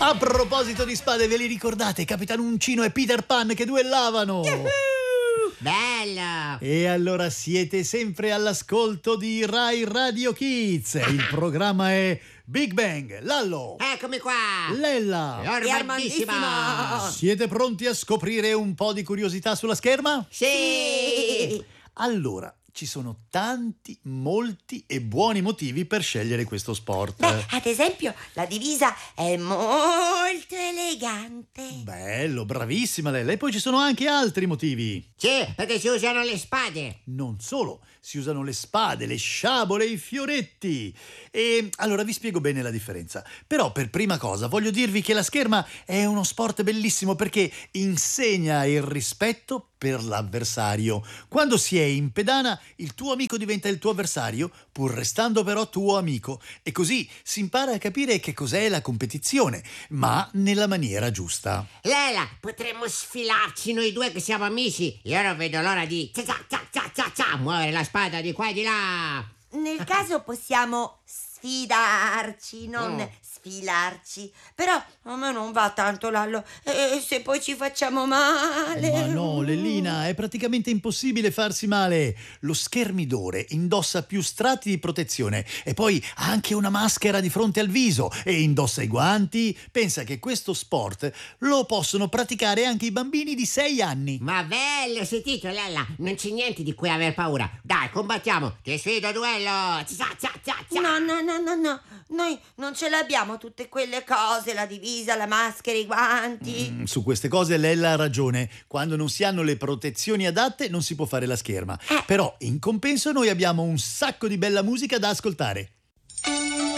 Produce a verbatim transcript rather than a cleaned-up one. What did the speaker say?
A proposito di spade, ve li ricordate? Capitan Uncino e Peter Pan che duellavano? Yuhu! Bello! E allora siete sempre all'ascolto di Rai Radio Kids. Il programma è Big Bang, Lallo, Eccomi qua! Lella. E Armandissima! Siete pronti a scoprire un po' di curiosità sulla scherma? Sì! Allora, ci sono tanti, molti e buoni motivi per scegliere questo sport. Beh, ad esempio, la divisa è molto elegante. Bello, bravissima Lella. E poi ci sono anche altri motivi. Sì, perché si usano le spade! Non solo, si usano le spade, le sciabole, i fioretti. E allora vi spiego bene la differenza. Però per prima cosa voglio dirvi che la scherma è uno sport bellissimo perché insegna il rispetto per l'avversario. Quando si è in pedana, il tuo amico diventa il tuo avversario, pur restando però tuo amico. E così si impara a capire che cos'è la competizione, ma nella maniera giusta. Lela, potremmo sfilarci noi due che siamo amici. Io non vedo l'ora di cia cia cia cia cia cia, muovere la spada di qua e di là. Nel caso possiamo sfidarci, non Mm. sfilarci. Però a me non va tanto, Lallo. E se poi ci facciamo male? Ma no, Lellina, è praticamente impossibile farsi male. Lo schermidore indossa più strati di protezione e poi ha anche una maschera di fronte al viso e indossa i guanti. Pensa che questo sport lo possono praticare anche i bambini di sei anni. Ma bello, sentito, Lella, non c'è niente di cui aver paura. Dai, combattiamo, ti sfido a duello. Cia cia cia cia. No, no, no, no, no. Noi non ce l'abbiamo tutte quelle cose, la divisa, la maschera, i guanti. Mm, su queste cose Lella ha ragione. Quando non si hanno le protezioni adatte non si può fare la scherma. Eh. Però in compenso noi abbiamo un sacco di bella musica da ascoltare.